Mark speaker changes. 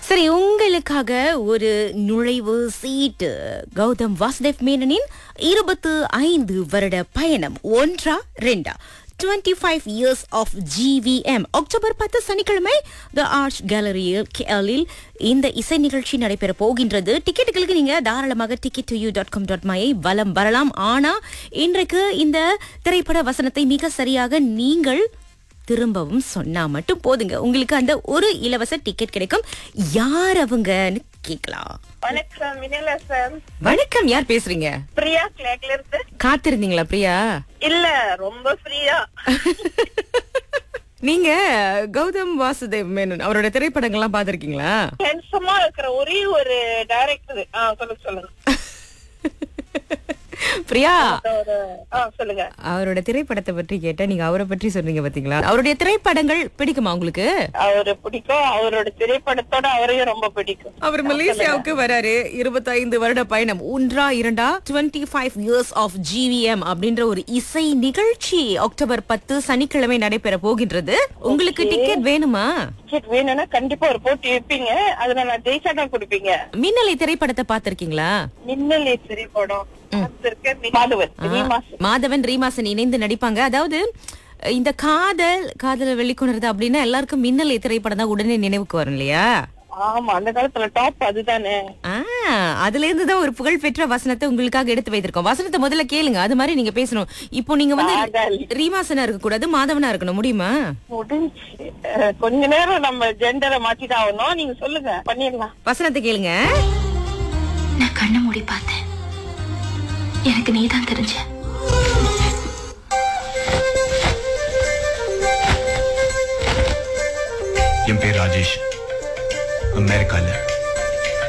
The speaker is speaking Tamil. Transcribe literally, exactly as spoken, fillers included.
Speaker 1: சரி, உங்களுக்காக ஒரு நுழைவு சீட்டு. கௌதம் வாசுதேவ் மேனனின் இருபத்து ஐந்து வருட பயணம். ஒன்றா ரெண்டா? twenty-five years of G V M. October பத்து சனிக்கிழமை தி ஆர்ட்ஸ் கேலரியில் கேலில் இந்த இசை நிகழ்ச்சி நடைபெற போகின்றது. டிக்கெட்டுகளுக்கு நீங்க தாராளமாக ticket to you dot com dot my வலம் வரலாம். ஆனா இன்றைக்கு இந்த திரைப்பட வசனத்தை மிக சரியாக நீங்கள் திரும்பவும் சொன்னா மட்டும் போதுங்க, உங்களுக்கு அந்த ஒரு இலவச டிக்கெட் கிடைக்கும். யார் அவங்கன்னு கேட்கலாம்.
Speaker 2: வணக்கம் வினயலட்சுமி.
Speaker 1: வணக்கம், யார் பேசுறீங்க?
Speaker 2: பிரியா கிளாக்ல இருந்து.
Speaker 1: காத்திருந்தீங்களா பிரியா?
Speaker 2: இல்ல, ரொம்ப ஃப்ரீயா.
Speaker 1: நீங்க கௌதம் வாசுதேவ் மேனன் அவரோட திரைப்படங்கள்லாம் பாத்திருக்கீங்களா?
Speaker 2: ஹேண்ட்ஸமா இருக்கிற ஒரே ஒரு டைரக்டர். சொல்லுங்க சொல்லுங்க
Speaker 1: பிரியா,
Speaker 2: சொல்லுங்க.
Speaker 1: அவரோட திரைப்படத்தை பற்றி கேட்டா நீங்க அவரை பற்றி சொன்னீங்க பாத்தீங்களா? அவருடைய திரைப்படங்கள் பிடிக்குமா உங்களுக்கு?
Speaker 2: அவரு பிடிக்கும், அவரோட திரைப்படத்தோட அவரையும் ரொம்ப பிடிக்கும்.
Speaker 1: அவர் மலேசியாவுக்கு வராரு. இருபத்தி ஐந்து வருட பயணம். ஒன்றா இரண்டா? Twenty five years of G V M அப்படின்ற ஒரு இசை நிகழ்ச்சி அக்டோபர் பத்து சனிக்கிழமை நடைபெற போகின்றது. உங்களுக்கு டிக்கெட் வேணுமா?
Speaker 2: டிக்கெட் வேணும்னா கண்டிப்பா ஒரு போட்டி வைப்பீங்க, அதுல நான் ஜெயிச்சா தான் கொடுப்பீங்க.
Speaker 1: மின்னலை திரைப்படத்தை பாத்திருக்கீங்களா?
Speaker 2: மின்னலை திரைப்படம் மாதவன் ரீமாசன்
Speaker 1: மாதவன் ரீமாசன் இணைந்து நடிப்பாங்க. அதாவது இந்த காதல் காதல வெளிக்கொணர்றது அப்படின்னா எல்லாருக்கும் மின்னலை திரைப்படம் தான் உடனே நினைவுக்கு வரும் இல்லையா?
Speaker 2: ஆமா, அந்த காலத்துல டாப் அதுதானே.
Speaker 1: அதுல இருந்துதான் ஒரு புகழ் பெற்ற வசனத்தை உங்களுக்காக எடுத்து வைத்திருக்கோம். வசனத்தை முதல்ல கேளுங்க, அது மாதிரி நீங்க பேசணும். இப்போ நீங்க வந்து ரீமாசனா இருக்க கூடாது, மாதவனா இருக்கணும். முடியுமா?
Speaker 2: முடிஞ்சு. கொஞ்ச நேரம் நம்ம ஜெண்டரை மாத்திட்டு ஆகணும். நீங்க சொல்லுங்க, பண்ணிடலாம்.
Speaker 1: வசனத்தை கேளுங்க.
Speaker 3: நான் கண்ணு மூடி பார்த்தேன், எனக்கு நீதான் தெரிஞ்ச.
Speaker 4: என் பேர் ராஜேஷ், அமெரிக்கால